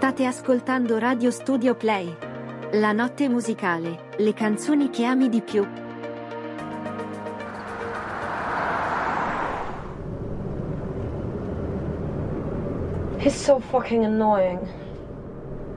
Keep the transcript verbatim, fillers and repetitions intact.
State ascoltando Radio Studio Play. La notte musicale, le canzoni che ami di più. He's so fucking annoying.